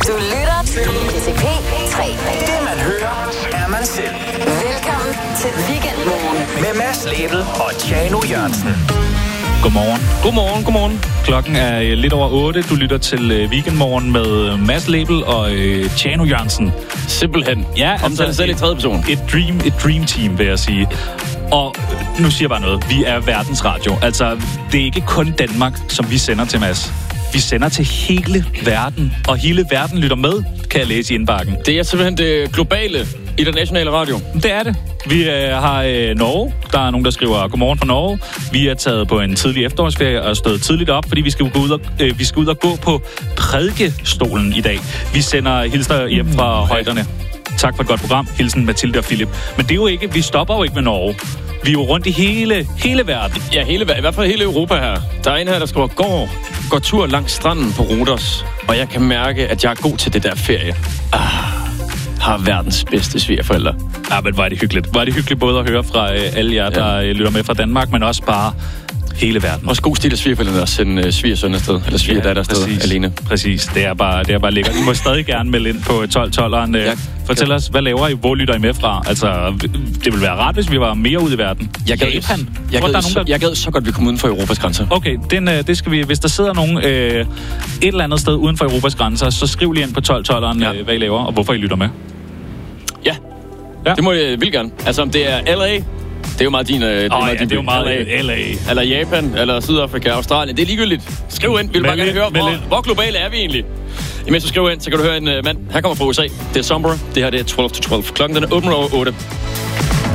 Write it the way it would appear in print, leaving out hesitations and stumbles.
Du lytter til PCP 3. Det man hører, er man selv. Velkommen til Weekendmorgen Med Mads Lebel og Tjano Jørgensen. Godmorgen. Klokken er lidt over 8. Du lytter til Weekendmorgen med Mads Lebel og Tjano Jørgensen. Simpelthen. Ja, omtaler dig selv i tredje person. Et dream team, vil jeg sige. Og nu siger jeg bare noget. Vi er verdensradio. Altså, det er ikke kun Danmark, som vi sender til, Mads. Vi sender til hele verden, og hele verden lytter med, kan jeg læse i indbakken. Det er simpelthen det globale i den nationale radio. Det er det. Vi har Norge. Der er nogen, der skriver godmorgen fra Norge. Vi er taget på en tidlig efterårsferie og stået tidligt op, fordi vi skal ud og gå på prædikestolen i dag. Vi sender hilser hjem fra højderne. Tak for et godt program. Hilsen Mathilde og Philip. Men det er jo ikke, vi stopper jo ikke med Norge. Vi er jo rundt i hele verden. Ja, i hvert fald hele Europa her. Der er en her, der skriver, går tur langs stranden på Rhodos, og jeg kan mærke, at jeg er god til det der ferie. Har verdens bedste svigerforældre. Ja, men var det hyggeligt. Var det hyggeligt både at høre fra alle jer, der lytter med fra Danmark, men også bare hele verden. Også god stil af svigerforældrene at sende svigersøn afsted, eller svigerdatter afsted alene. Præcis, det er bare lækkert. I må stadig gerne melde ind på 12-12'eren. Fortæl os, hvad laver I? Hvor lytter I med fra? Altså, det ville være rart, hvis vi var mere ude i verden. Jeg gad så godt, vi kom uden for Europas grænser. Okay, det skal vi. Hvis der sidder nogen et eller andet sted uden for Europas grænser, så skriv lige ind på 12-12'eren, hvad I laver, og hvorfor I lytter med. Ja. Det må jeg vil gerne. Altså, om det er LA... Det er jo meget din... det er jo meget LA. Eller Japan, eller Sydafrika, Australien. Det er ligegyldigt. Skriv ind. Vi vil bare gerne høre, hvor globale er vi egentlig? Imens du skriver ind, så kan du høre en mand. Her kommer fra USA. Det er Sombra. Det her det er 12 to 12. Klokken den er 8 over 8.